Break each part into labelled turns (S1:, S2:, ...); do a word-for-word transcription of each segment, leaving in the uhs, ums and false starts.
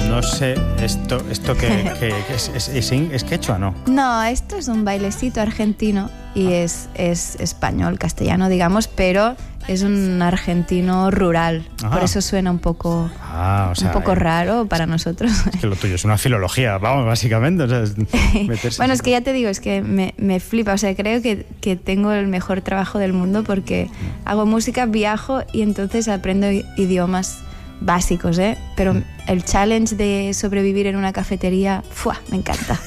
S1: No sé, esto, esto que, que, que es, es, es, es quechua, ¿no?
S2: No, esto es un bailecito argentino y es, es español, castellano, digamos, pero es un argentino rural. Ajá. Por eso suena un poco, ah, o sea, un poco eh, raro para nosotros.
S1: Es que lo tuyo es una filología, vamos, básicamente. O sea, es
S2: bueno, es que ya te digo, es que me, me flipa. O sea, creo que, que tengo el mejor trabajo del mundo porque hago música, viajo y entonces aprendo idiomas básicos, ¿eh? Pero el challenge de sobrevivir en una cafetería, ¡fua!, me encanta.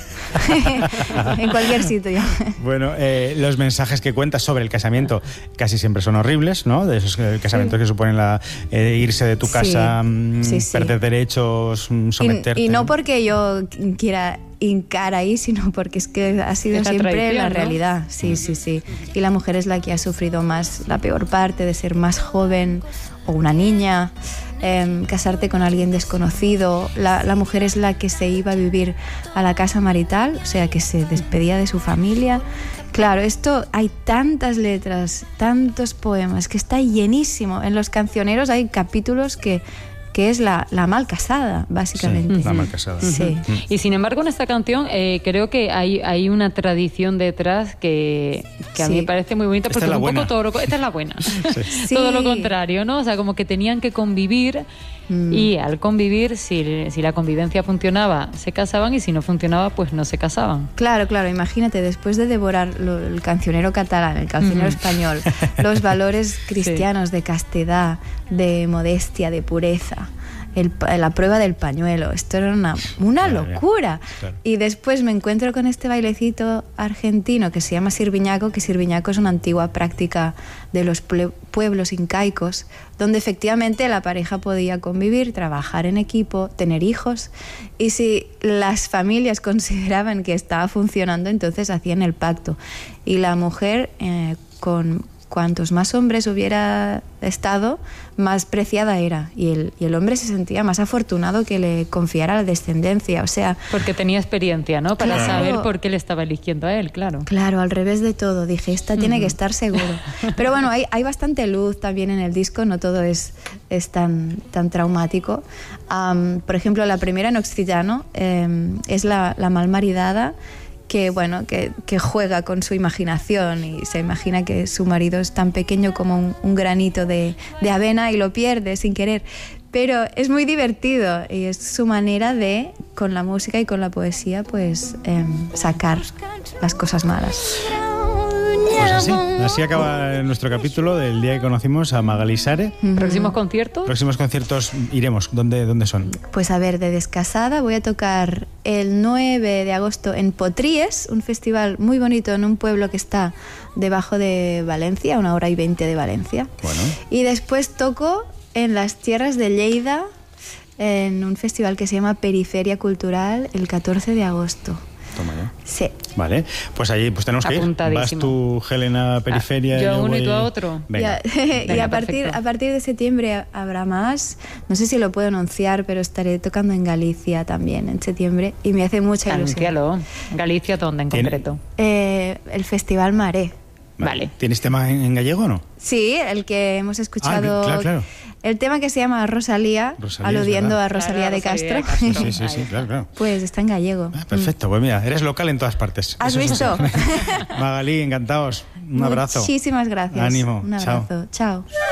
S2: En cualquier sitio.
S1: Bueno, eh, los mensajes que cuentas sobre el casamiento casi siempre son horribles, ¿no? De esos eh, casamientos sí. que suponen la, eh, irse de tu casa, sí. Sí, sí. perder derechos, someterte.
S2: Y, y no porque yo quiera hincar ahí, sino porque es que ha sido
S3: Esa
S2: siempre
S3: tradición,
S2: la
S3: ¿no?
S2: realidad. Sí, sí, sí. Y la mujer es la que ha sufrido más la peor parte de ser más joven o una niña. Eh, casarte con alguien desconocido. La, la mujer es la que se iba a vivir a la casa marital, o sea, que se despedía de su familia. Claro, esto hay tantas letras, tantos poemas, que está llenísimo. En los cancioneros hay capítulos que que es la, la mal casada, básicamente.
S1: Sí, la mal casada.
S2: Sí.
S3: Uh-huh. Y sin embargo, en esta canción eh, creo que hay, hay una tradición detrás que, que a sí. mí me parece muy bonita, porque
S1: esta es,
S3: es un
S1: buena.
S3: poco todo lo, esta es la buena.
S2: Sí.
S3: Todo lo contrario, ¿no? O sea, como que tenían que convivir mm. y al convivir, si, si la convivencia funcionaba, se casaban, y si no funcionaba, pues no se casaban.
S2: Claro, claro. Imagínate, después de devorar lo, el cancionero catalán, el cancionero uh-huh. español, los valores cristianos sí. de castidad, de modestia, de pureza, el, la prueba del pañuelo, esto era una, una claro, locura. Claro. Y después me encuentro con este bailecito argentino que se llama sirviñaco, que sirviñaco es una antigua práctica de los pueblos incaicos, donde efectivamente la pareja podía convivir, trabajar en equipo, tener hijos, y si las familias consideraban que estaba funcionando, entonces hacían el pacto. Y la mujer, eh, con cuantos más hombres hubiera estado, más preciada era, y el, y el hombre se sentía más afortunado que le confiara la descendencia, o sea...
S3: Porque tenía experiencia, ¿no? Para claro. saber por qué le estaba eligiendo a él, claro.
S2: Claro, al revés de todo, dije, esta tiene uh-huh. que estar seguro. Pero bueno, hay, hay bastante luz también en el disco, no todo es, es tan, tan traumático. Um, por ejemplo, la primera en occitano eh, es la, la malmaridada, que bueno, que, que juega con su imaginación y se imagina que su marido es tan pequeño como un, un granito de, de avena y lo pierde sin querer. Pero es muy divertido y es su manera de, con la música y con la poesía, pues eh, sacar las cosas malas.
S1: Pues así, así acaba nuestro capítulo del día que conocimos a Magalí Sare.
S3: Uh-huh. ¿Próximos conciertos?
S1: Próximos conciertos iremos. ¿Dónde, ¿Dónde son?
S2: Pues a ver, de Descasada voy a tocar el nueve de agosto en Potries, un festival muy bonito en un pueblo que está debajo de Valencia, una hora y veinte de Valencia.
S1: Bueno.
S2: Y después toco en las tierras de Lleida, en un festival que se llama Periferia Cultural, el catorce de agosto.
S1: Toma ya.
S2: Sí.
S1: Vale, pues allí pues tenemos que ir. Vas tú, Helena, a Periferia.
S3: Ah, yo a uno
S1: voy...
S3: y tú a otro.
S1: Venga.
S2: Ya, Venga, y a partir, a partir de septiembre habrá más. No sé si lo puedo anunciar, pero estaré tocando en Galicia también en septiembre y me hace mucha ilusión.
S3: Anúncialo. ¿Galicia dónde en concreto?
S2: Eh, el Festival Maré.
S1: Vale.
S3: Vale.
S1: ¿Tienes tema en, en gallego o no?
S2: Sí, el que hemos escuchado.
S1: Ah, claro, claro.
S2: El tema que se llama Rosalía, Rosalía aludiendo a Rosalía, claro, de, Rosalía Castro.
S3: de Castro.
S1: Sí, sí, sí, claro, claro.
S2: Pues está en gallego.
S1: Ah, perfecto, pues mira, eres local en todas partes.
S2: ¿Has
S1: Eso
S2: visto?
S1: Es Magalí, encantados. Un abrazo.
S2: Muchísimas gracias.
S1: Ánimo.
S2: Un abrazo. Chao. Chao.